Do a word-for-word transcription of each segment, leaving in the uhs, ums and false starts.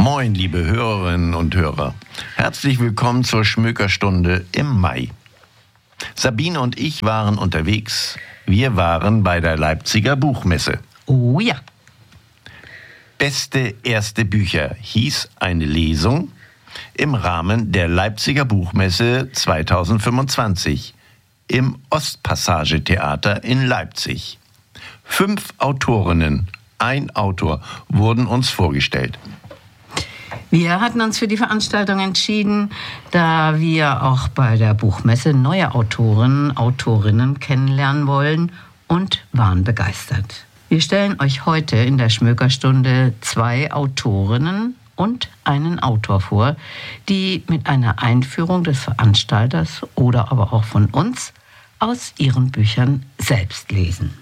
Moin, liebe Hörerinnen und Hörer. Herzlich willkommen zur Schmökerstunde im Mai. Sabine und ich waren unterwegs. Wir waren bei der Leipziger Buchmesse. Oh ja. Beste erste Bücher hieß eine Lesung im Rahmen der Leipziger Buchmesse zweitausendfünfundzwanzig im Ostpassage-Theater in Leipzig. Fünf Autorinnen, ein Autor wurden uns vorgestellt. Wir hatten uns für die Veranstaltung entschieden, da wir auch bei der Buchmesse neue Autoren, Autorinnen kennenlernen wollen und waren begeistert. Wir stellen euch heute in der Schmökerstunde zwei Autorinnen und einen Autor vor, die mit einer Einführung des Veranstalters oder aber auch von uns aus ihren Büchern selbst lesen.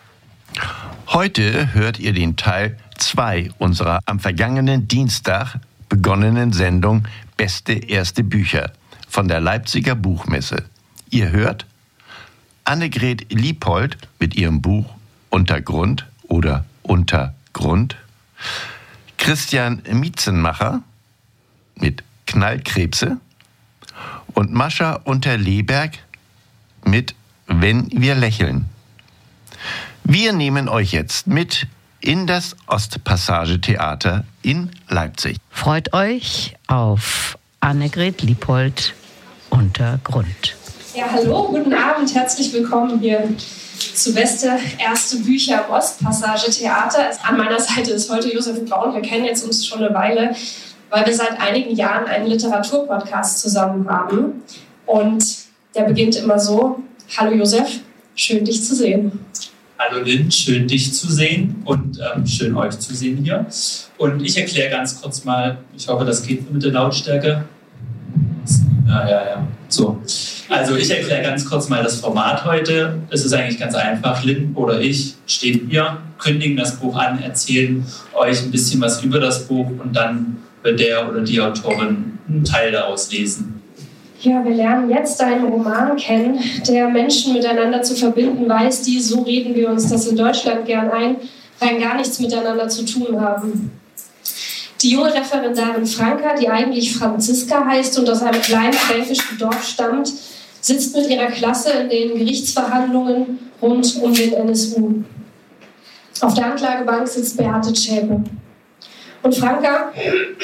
Heute hört ihr den Teil zwei unserer am vergangenen Dienstag begonnenen Sendung Beste erste Bücher von der Leipziger Buchmesse. Ihr hört Annegret Liepold mit ihrem Buch Untergrund oder Untergrund, Christian Mietzenmacher mit Knallkrebse und Mascha Unterleberg mit Wenn wir lächeln. Wir nehmen euch jetzt mit in das Ostpassage-Theater in Leipzig. Freut euch auf Annegret Liepold, Untergrund. Ja, hallo, guten Abend, herzlich willkommen hier zu Beste erste Bücher im Ostpassage-Theater. An meiner Seite ist heute Josef Braun. Wir kennen jetzt uns schon eine Weile, weil wir seit einigen Jahren einen Literaturpodcast zusammen haben. Und der beginnt immer so: Hallo Josef, schön dich zu sehen. Hallo Lynn, schön dich zu sehen und ähm, schön euch zu sehen hier. Und ich erkläre ganz kurz mal, ich hoffe, das geht mit der Lautstärke. Ja, ja, ja. So. Also ich erkläre ganz kurz mal das Format heute. Es ist eigentlich ganz einfach. Lynn oder ich stehen hier, kündigen das Buch an, erzählen euch ein bisschen was über das Buch und dann wird der oder die Autorin einen Teil daraus lesen. Ja, wir lernen jetzt einen Roman kennen, der Menschen miteinander zu verbinden weiß, die, so reden wir uns das in Deutschland gern ein, rein gar nichts miteinander zu tun haben. Die junge Referendarin Franka, die eigentlich Franziska heißt und aus einem kleinen fränkischen Dorf stammt, sitzt mit ihrer Klasse in den Gerichtsverhandlungen rund um den N S U. Auf der Anklagebank sitzt Beate Zschäpe. Und Franka...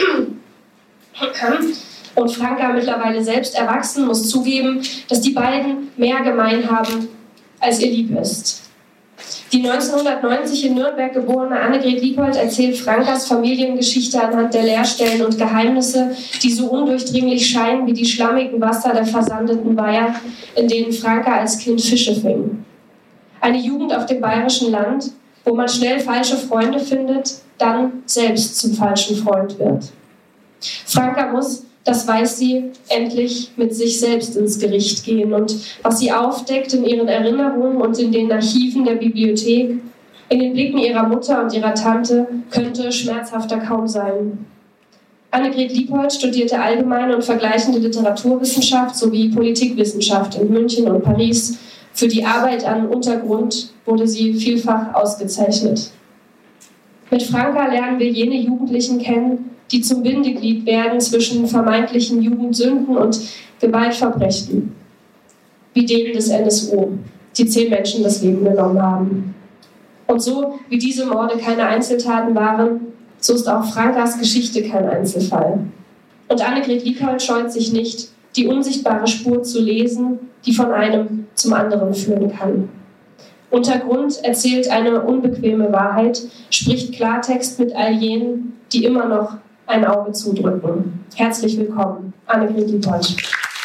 Und Franka, mittlerweile selbst erwachsen, muss zugeben, dass die beiden mehr gemein haben, als ihr lieb ist. Die neunzehnhundertneunzig in Nürnberg geborene Annegret Liepold erzählt Frankas Familiengeschichte anhand der Leerstellen und Geheimnisse, die so undurchdringlich scheinen wie die schlammigen Wasser der versandeten Weiher, in denen Franka als Kind Fische fing. Eine Jugend auf dem bayerischen Land, wo man schnell falsche Freunde findet, dann selbst zum falschen Freund wird. Franka muss, das weiß sie, endlich mit sich selbst ins Gericht gehen. Und was sie aufdeckt in ihren Erinnerungen und in den Archiven der Bibliothek, in den Blicken ihrer Mutter und ihrer Tante, könnte schmerzhafter kaum sein. Annegret Liepold studierte allgemeine und vergleichende Literaturwissenschaft sowie Politikwissenschaft in München und Paris. Für die Arbeit an Untergrund wurde sie vielfach ausgezeichnet. Mit Franka lernen wir jene Jugendlichen kennen, die zum Bindeglied werden zwischen vermeintlichen Jugendsünden und Gewaltverbrechen, wie denen des N S U, die zehn Menschen das Leben genommen haben. Und so wie diese Morde keine Einzeltaten waren, so ist auch Frankas Geschichte kein Einzelfall. Und Annegret Liepold scheut sich nicht, die unsichtbare Spur zu lesen, die von einem zum anderen führen kann. Untergrund erzählt eine unbequeme Wahrheit, spricht Klartext mit all jenen, die immer noch ein Auge zudrücken. Herzlich willkommen, Annegret Liepold.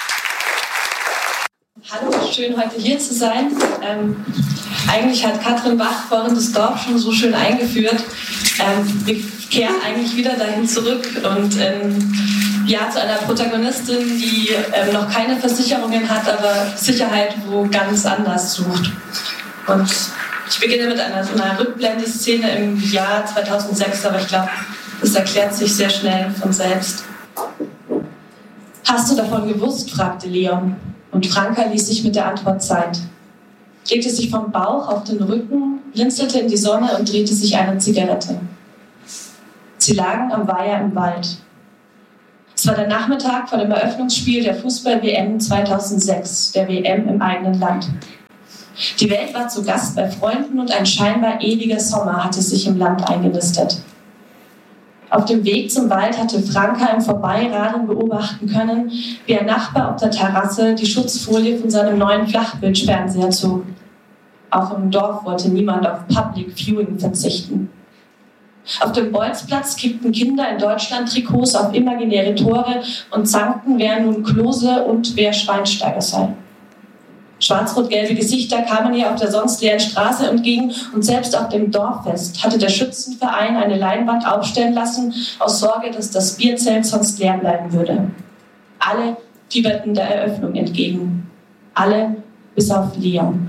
Hallo, schön heute hier zu sein. Ähm, eigentlich hat Katrin Bach vorhin das Dorf schon so schön eingeführt. Ähm, wir kehren eigentlich wieder dahin zurück und ähm, ja, zu einer Protagonistin, die ähm, noch keine Versicherungen hat, aber Sicherheit wo ganz anders sucht. Und ich beginne mit einer, so einer Rückblendeszene im Jahr zweitausendsechs, aber ich glaube, das erklärt sich sehr schnell von selbst. Hast du davon gewusst? Fragte Leon. Und Franka ließ sich mit der Antwort Zeit. Legte sich vom Bauch auf den Rücken, blinzelte in die Sonne und drehte sich eine Zigarette. Sie lagen am Weiher im Wald. Es war der Nachmittag vor dem Eröffnungsspiel der Fußball-W M zweitausendsechs, der W M im eigenen Land. Die Welt war zu Gast bei Freunden und ein scheinbar ewiger Sommer hatte sich im Land eingenistet. Auf dem Weg zum Wald hatte Franka im Vorbeiradeln beobachten können, wie ein Nachbar auf der Terrasse die Schutzfolie von seinem neuen Flachbildfernseher zog. Auch im Dorf wollte niemand auf Public Viewing verzichten. Auf dem Bolzplatz kickten Kinder in Deutschland Trikots auf imaginäre Tore und zankten, wer nun Klose und wer Schweinsteiger sei. Schwarz-rot-gelbe Gesichter kamen ihr auf der sonst leeren Straße entgegen und selbst auf dem Dorffest hatte der Schützenverein eine Leinwand aufstellen lassen, aus Sorge, dass das Bierzelt sonst leer bleiben würde. Alle fieberten der Eröffnung entgegen. Alle bis auf Leon.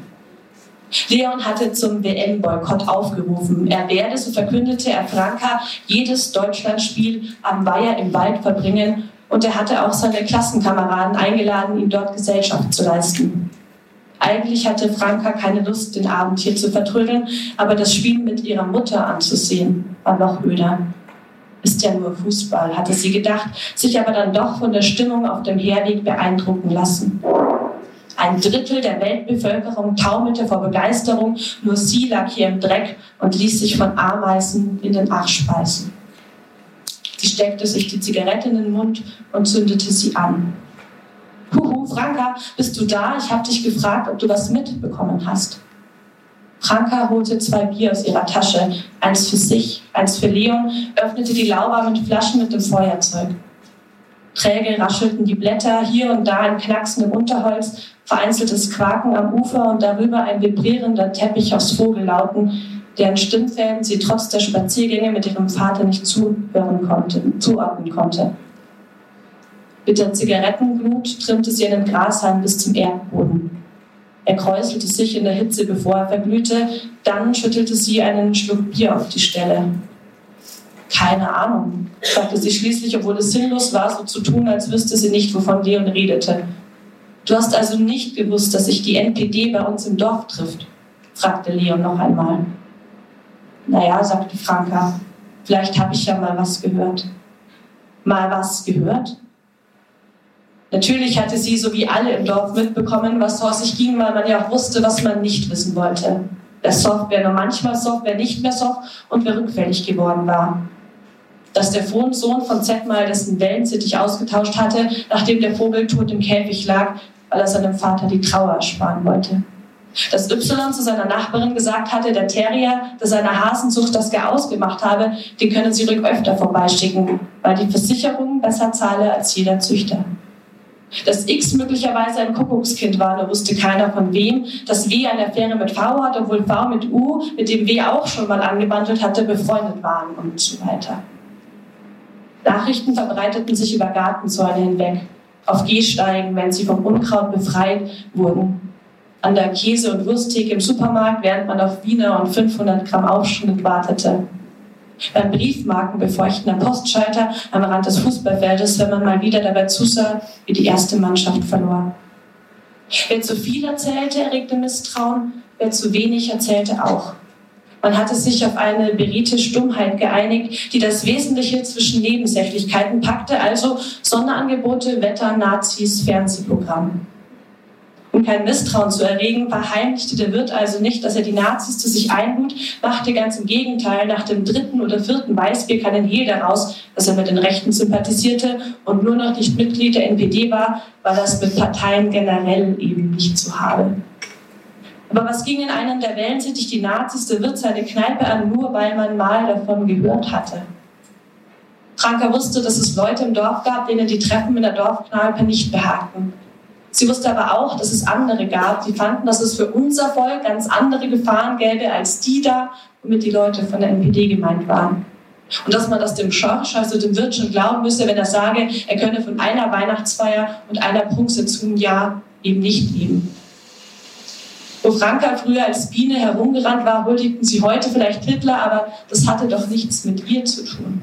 Leon hatte zum W M-Boykott aufgerufen. Er werde, so verkündete er Franka, jedes Deutschlandspiel am Weiher im Wald verbringen und er hatte auch seine Klassenkameraden eingeladen, ihm dort Gesellschaft zu leisten. Eigentlich hatte Franka keine Lust, den Abend hier zu vertrödeln, aber das Spiel mit ihrer Mutter anzusehen, war noch öder. Ist ja nur Fußball, hatte sie gedacht, sich aber dann doch von der Stimmung auf dem Herweg beeindrucken lassen. Ein Drittel der Weltbevölkerung taumelte vor Begeisterung, nur sie lag hier im Dreck und ließ sich von Ameisen in den Arsch speisen. Sie steckte sich die Zigarette in den Mund und zündete sie an. Huhu, Franka, bist du da? Ich habe dich gefragt, ob du was mitbekommen hast. Franka holte zwei Bier aus ihrer Tasche, eins für sich, eins für Leon, öffnete die lauwarmen Flaschen mit dem Feuerzeug. Träge raschelten die Blätter, hier und da ein Knacksen im Unterholz, vereinzeltes Quaken am Ufer und darüber ein vibrierender Teppich aus Vogellauten, deren Stimmfäden sie trotz der Spaziergänge mit ihrem Vater nicht zuhören konnte, zuordnen konnte. Mit der Zigarettenglut trimmte sie einen Grashalm bis zum Erdboden. Er kräuselte sich in der Hitze, bevor er verglühte. Dann schüttelte sie einen Schluck Bier auf die Stelle. Keine Ahnung, sagte sie schließlich, obwohl es sinnlos war, so zu tun, als wüsste sie nicht, wovon Leon redete. Du hast also nicht gewusst, dass sich die N P D bei uns im Dorf trifft? Fragte Leon noch einmal. Naja, sagte Franka, vielleicht habe ich ja mal was gehört. Mal was gehört? Natürlich hatte sie, so wie alle im Dorf, mitbekommen, was vor sich ging, weil man ja auch wusste, was man nicht wissen wollte. Wer soft, wer nur manchmal soft, wer nicht mehr soft und wer rückfällig geworden war. Dass der Sohn von Zetmal dessen Wellensittich ausgetauscht hatte, nachdem der Vogel tot im Käfig lag, weil er seinem Vater die Trauer ersparen wollte. Dass Y zu seiner Nachbarin gesagt hatte, der Terrier, der seiner Hasenzucht das gar ausgemacht habe, den können sie ruhig öfter vorbeischicken, weil die Versicherung besser zahle als jeder Züchter. Dass X möglicherweise ein Kuckuckskind war, da wusste keiner von wem. Dass W eine Affäre mit V hat, obwohl V mit U, mit dem W auch schon mal angebandelt hatte, befreundet waren und so weiter. Nachrichten verbreiteten sich über Gartenzäune hinweg, auf Gehsteigen, wenn sie vom Unkraut befreit wurden, an der Käse- und Wursttheke im Supermarkt, während man auf Wiener und fünfhundert Gramm Aufschnitt wartete. Beim Briefmarkenbefeuchten am Postschalter am Rand des Fußballfeldes, wenn man mal wieder dabei zusah, wie die erste Mannschaft verlor. Wer zu viel erzählte, erregte Misstrauen, wer zu wenig erzählte auch. Man hatte sich auf eine beriete Stummheit geeinigt, die das Wesentliche zwischen Nebensächlichkeiten packte, also Sonderangebote, Wetter, Nazis, Fernsehprogramm. Um kein Misstrauen zu erregen, verheimlichte der Wirt also nicht, dass er die Nazis zu sich einlud, machte ganz im Gegenteil nach dem dritten oder vierten Weißbier keinen Hehl daraus, dass er mit den Rechten sympathisierte und nur noch nicht Mitglied der N P D war, weil er es mit Parteien generell eben nicht so habe. Aber was ging in einem der Wellensittich die Nazis, der Wirt seine Kneipe an, nur weil man mal davon gehört hatte? Franka wusste, dass es Leute im Dorf gab, denen die Treffen in der Dorfkneipe nicht behagten. Sie wusste aber auch, dass es andere gab, die fanden, dass es für unser Volk ganz andere Gefahren gäbe als die da, womit die Leute von der N P D gemeint waren. Und dass man das dem Schorsch, also dem Wirt, schon glauben müsse, wenn er sage, er könne von einer Weihnachtsfeier und einer Prunksitzung im Jahr eben nicht leben. Wo Franka früher als Biene herumgerannt war, huldigten sie heute vielleicht Hitler, aber das hatte doch nichts mit ihr zu tun.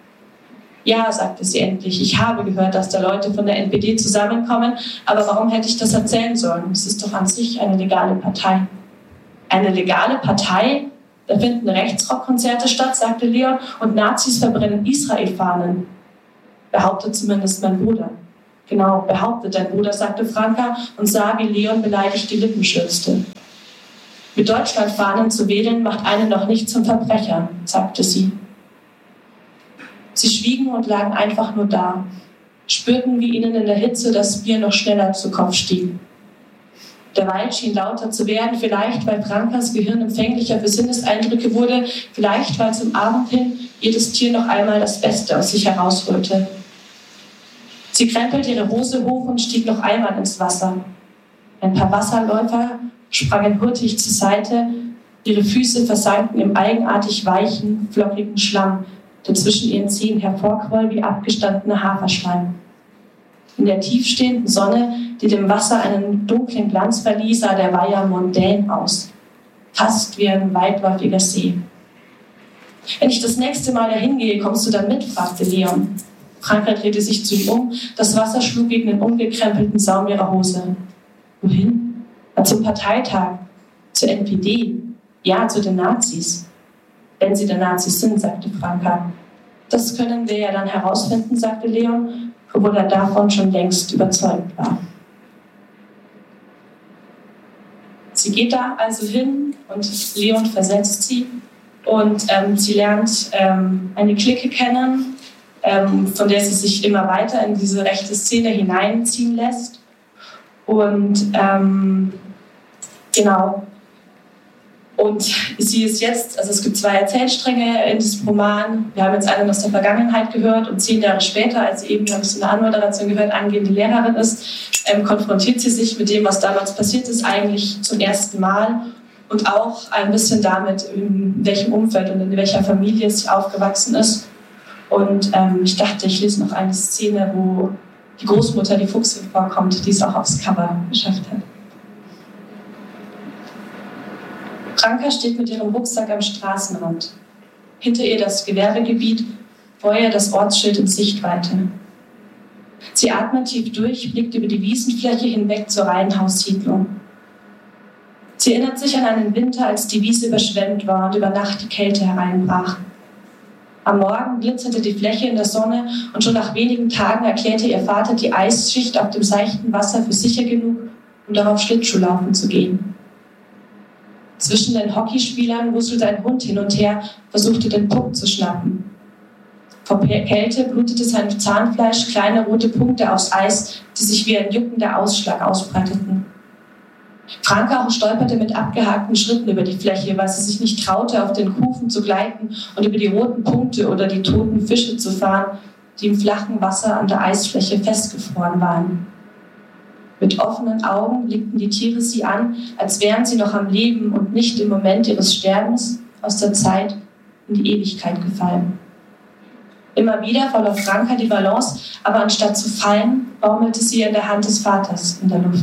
Ja, sagte sie endlich, ich habe gehört, dass da Leute von der N P D zusammenkommen, aber warum hätte ich das erzählen sollen? Es ist doch an sich eine legale Partei. Eine legale Partei? Da finden Rechtsrockkonzerte statt, sagte Leon, und Nazis verbrennen Israel-Fahnen. Behauptet zumindest mein Bruder. Genau, behauptet dein Bruder, sagte Franka und sah, wie Leon beleidigt die Lippen schürzte. Mit Deutschlandfahnen zu wedeln, macht einen noch nicht zum Verbrecher, sagte sie. Sie schwiegen und lagen einfach nur da, spürten, wie ihnen in der Hitze das Bier noch schneller zu Kopf stieg. Der Wald schien lauter zu werden, vielleicht weil Frankas Gehirn empfänglicher für Sinneseindrücke wurde, vielleicht weil zum Abend hin jedes Tier noch einmal das Beste aus sich herausholte. Sie krempelte ihre Hose hoch und stieg noch einmal ins Wasser. Ein paar Wasserläufer sprangen hurtig zur Seite, ihre Füße versanken im eigenartig weichen, flockigen Schlamm, der zwischen ihren Zehen hervorquoll wie abgestandener Haferschleim. In der tiefstehenden Sonne, die dem Wasser einen dunklen Glanz verlieh, sah der Weiher mondän aus, fast wie ein weitläufiger See. »Wenn ich das nächste Mal dahin gehe, kommst du dann mit?« fragte Leon. Franka drehte sich zu ihm um, das Wasser schlug gegen den umgekrempelten Saum ihrer Hose. »Wohin?« »Na, zum Parteitag, zur N P D, ja, zu den Nazis.« »Wenn sie denn Nazis sind«, sagte Franka. »Das können wir ja dann herausfinden«, sagte Leon, obwohl er davon schon längst überzeugt war. Sie geht da also hin und Leon versetzt sie und ähm, sie lernt ähm, eine Clique kennen, ähm, von der sie sich immer weiter in diese rechte Szene hineinziehen lässt. Und ähm, genau. Und sie ist jetzt, also es gibt zwei Erzählstränge in diesem Roman. Wir haben jetzt einen aus der Vergangenheit gehört und zehn Jahre später, als sie eben, wir haben es in der Anmoderation gehört, angehende Lehrerin ist, ähm, konfrontiert sie sich mit dem, was damals passiert ist, eigentlich zum ersten Mal und auch ein bisschen damit, in welchem Umfeld und in welcher Familie sie aufgewachsen ist. Und ähm, ich dachte, ich lese noch eine Szene, wo die Großmutter, die Fuchsin, vorkommt, die es auch aufs Cover geschafft hat. Franka steht mit ihrem Rucksack am Straßenrand. Hinter ihr das Gewerbegebiet, vor ihr das Ortsschild in Sichtweite. Sie atmet tief durch, blickt über die Wiesenfläche hinweg zur Reihenhaussiedlung. Sie erinnert sich an einen Winter, als die Wiese überschwemmt war und über Nacht die Kälte hereinbrach. Am Morgen glitzerte die Fläche in der Sonne und schon nach wenigen Tagen erklärte ihr Vater die Eisschicht auf dem seichten Wasser für sicher genug, um darauf Schlittschuhlaufen zu gehen. Zwischen den Hockeyspielern wuselte ein Hund hin und her, versuchte den Puck zu schnappen. Vor Kälte blutete sein Zahnfleisch kleine rote Punkte aufs Eis, die sich wie ein juckender Ausschlag ausbreiteten. Franka stolperte mit abgehakten Schritten über die Fläche, weil sie sich nicht traute, auf den Kufen zu gleiten und über die roten Punkte oder die toten Fische zu fahren, die im flachen Wasser an der Eisfläche festgefroren waren. Mit offenen Augen blickten die Tiere sie an, als wären sie noch am Leben und nicht im Moment ihres Sterbens aus der Zeit in die Ewigkeit gefallen. Immer wieder verlor Franka die Balance, aber anstatt zu fallen, baumelte sie in der Hand des Vaters in der Luft.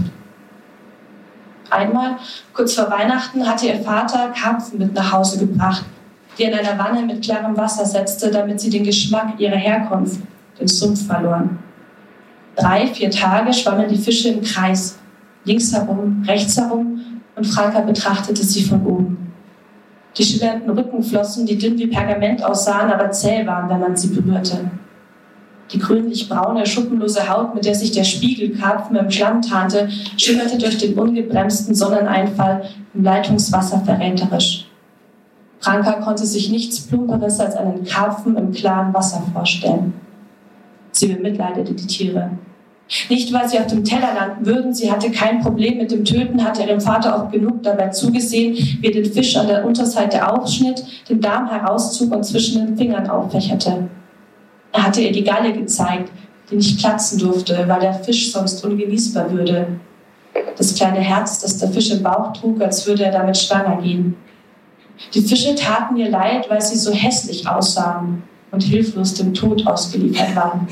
Einmal, kurz vor Weihnachten, hatte ihr Vater Karpfen mit nach Hause gebracht, die er in einer Wanne mit klarem Wasser setzte, damit sie den Geschmack ihrer Herkunft, den Sumpf, verloren. Drei, vier Tage schwammen die Fische im Kreis, links herum, rechts herum, und Franka betrachtete sie von oben. Die schillernden Rückenflossen, die dünn wie Pergament aussahen, aber zäh waren, wenn man sie berührte. Die grünlich-braune, schuppenlose Haut, mit der sich der Spiegelkarpfen im Schlamm tarnte, schimmerte durch den ungebremsten Sonneneinfall im Leitungswasser verräterisch. Franka konnte sich nichts Plumperes als einen Karpfen im klaren Wasser vorstellen. Sie bemitleidete die Tiere. Nicht, weil sie auf dem Teller landen würden, sie hatte kein Problem mit dem Töten, hatte ihrem Vater auch genug dabei zugesehen, wie er den Fisch an der Unterseite aufschnitt, den Darm herauszog und zwischen den Fingern auffächerte. Er hatte ihr die Galle gezeigt, die nicht platzen durfte, weil der Fisch sonst ungenießbar würde. Das kleine Herz, das der Fisch im Bauch trug, als würde er damit schwanger gehen. Die Fische taten ihr leid, weil sie so hässlich aussahen und hilflos dem Tod ausgeliefert waren.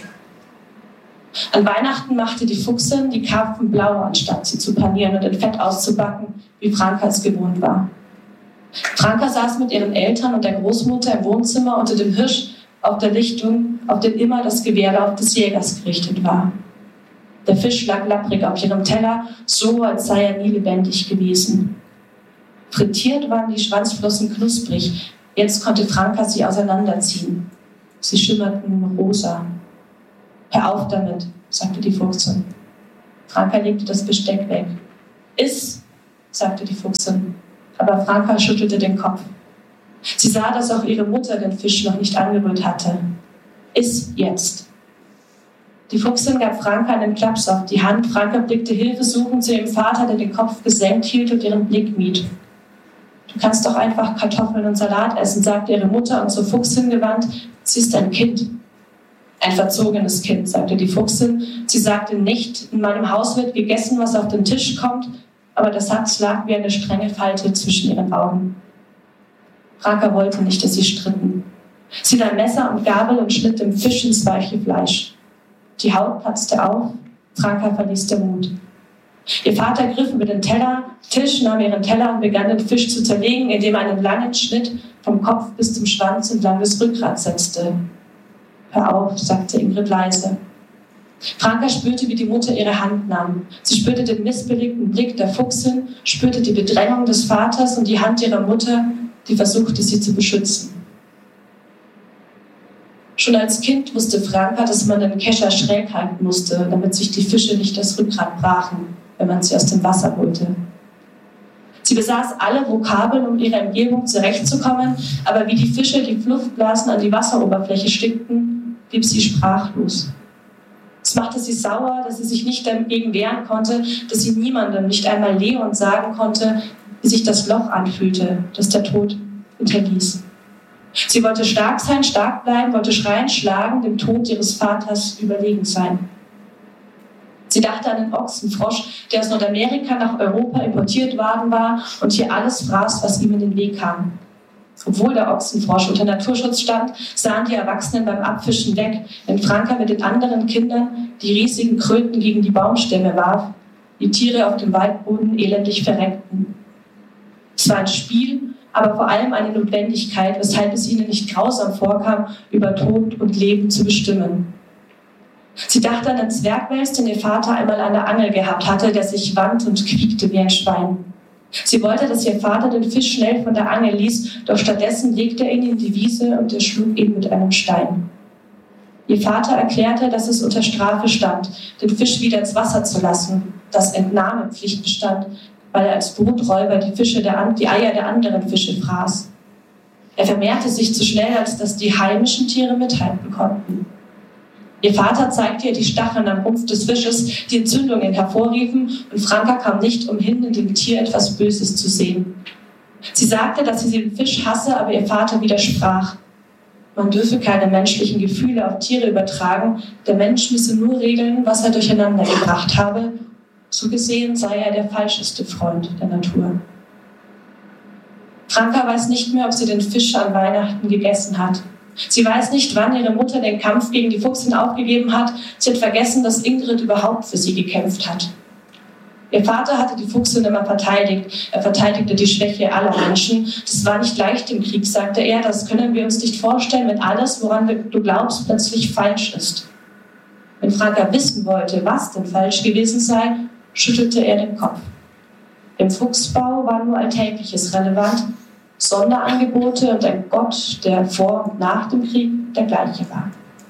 An Weihnachten machte die Fuchsin die Karpfen blau, anstatt sie zu panieren und in Fett auszubacken, wie Franka es gewohnt war. Franka saß mit ihren Eltern und der Großmutter im Wohnzimmer unter dem Hirsch auf der Lichtung, auf den immer das Gewehrlauf des Jägers gerichtet war. Der Fisch lag lapprig auf ihrem Teller, so als sei er nie lebendig gewesen. Frittiert waren die Schwanzflossen knusprig. Jetzt konnte Franka sie auseinanderziehen. Sie schimmerten rosa. »Hör auf damit«, sagte die Fuchsin. Franka legte das Besteck weg. »Iss«, sagte die Fuchsin. Aber Franka schüttelte den Kopf. Sie sah, dass auch ihre Mutter den Fisch noch nicht angerührt hatte. »Iss jetzt«. Die Fuchsin gab Franka einen Klaps auf die Hand. Franka blickte hilfesuchend zu ihrem Vater, der den Kopf gesenkt hielt und ihren Blick mied. »Du kannst doch einfach Kartoffeln und Salat essen«, sagte ihre Mutter und zur Fuchsin gewandt. »Sie ist ein Kind.« »Ein verzogenes Kind«, sagte die Fuchsin. Sie sagte nicht, in meinem Haus wird gegessen, was auf den Tisch kommt, aber der Satz lag wie eine strenge Falte zwischen ihren Augen. Franka wollte nicht, dass sie stritten. Sie nahm Messer und Gabel und schnitt dem Fisch ins weiche Fleisch. Die Haut platzte auf, Franka verließ den Mut. Ihr Vater griff über den Teller, Tisch, nahm ihren Teller und begann den Fisch zu zerlegen, indem er einen langen Schnitt vom Kopf bis zum Schwanz entlang des Rückgrats setzte. »Hör auf«, sagte Ingrid leise. Franka spürte, wie die Mutter ihre Hand nahm. Sie spürte den missbilligten Blick der Fuchsin, spürte die Bedrängung des Vaters und die Hand ihrer Mutter, die versuchte, sie zu beschützen. Schon als Kind wusste Franka, dass man den Kescher schräg halten musste, damit sich die Fische nicht das Rückgrat brachen, wenn man sie aus dem Wasser holte. Sie besaß alle Vokabeln, um ihrer Umgebung zurechtzukommen, aber wie die Fische die Fluffblasen an die Wasseroberfläche stickten, blieb sie sprachlos. Es machte sie sauer, dass sie sich nicht dagegen wehren konnte, dass sie niemandem, nicht einmal Leon, sagen konnte, wie sich das Loch anfühlte, das der Tod hinterließ. Sie wollte stark sein, stark bleiben, wollte schreien, schlagen, dem Tod ihres Vaters überlegen sein. Sie dachte an den Ochsenfrosch, der aus Nordamerika nach Europa importiert worden war und hier alles fraß, was ihm in den Weg kam. Obwohl der Ochsenfrosch unter Naturschutz stand, sahen die Erwachsenen beim Abfischen weg, wenn Franka mit den anderen Kindern die riesigen Kröten gegen die Baumstämme warf, die Tiere auf dem Waldboden elendig verreckten. Es war ein Spiel, aber vor allem eine Notwendigkeit, weshalb es ihnen nicht grausam vorkam, über Tod und Leben zu bestimmen. Sie dachte an den Zwergwels, den ihr Vater einmal an der Angel gehabt hatte, der sich wand und quiekte wie ein Schwein. Sie wollte, dass ihr Vater den Fisch schnell von der Angel ließ, doch stattdessen legte er ihn in die Wiese und erschlug ihn mit einem Stein. Ihr Vater erklärte, dass es unter Strafe stand, den Fisch wieder ins Wasser zu lassen, dass Entnahmepflicht bestand, weil er als Bruträuber die, Fische der, die Eier der anderen Fische fraß. Er vermehrte sich zu schnell, als dass die heimischen Tiere mithalten konnten. Ihr Vater zeigte ihr die Stacheln am Rumpf des Fisches, die Entzündungen hervorriefen, und Franka kam nicht umhin, in dem Tier etwas Böses zu sehen. Sie sagte, dass sie den Fisch hasse, aber ihr Vater widersprach. Man dürfe keine menschlichen Gefühle auf Tiere übertragen, der Mensch müsse nur regeln, was er durcheinander gebracht habe. So gesehen sei er der falscheste Freund der Natur. Franka weiß nicht mehr, ob sie den Fisch an Weihnachten gegessen hat. Sie weiß nicht, wann ihre Mutter den Kampf gegen die Fuchsin aufgegeben hat. Sie hat vergessen, dass Ingrid überhaupt für sie gekämpft hat. Ihr Vater hatte die Fuchsin immer verteidigt. Er verteidigte die Schwäche aller Menschen. Das war nicht leicht im Krieg, sagte er. Das können wir uns nicht vorstellen, wenn alles, woran du glaubst, plötzlich falsch ist. Wenn Franka wissen wollte, was denn falsch gewesen sei, schüttelte er den Kopf. Im Fuchsbau war nur Alltägliches relevant. Sonderangebote und ein Gott, der vor und nach dem Krieg der gleiche war.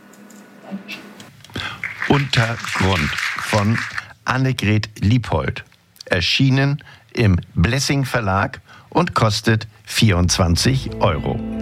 Untergrund von Annegret Liephold. Erschienen im Blessing Verlag und kostet vierundzwanzig Euro.